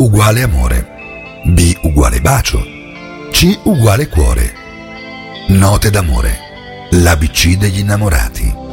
uguale amore, B uguale bacio, C uguale cuore. Note d'amore, l'ABC degli innamorati.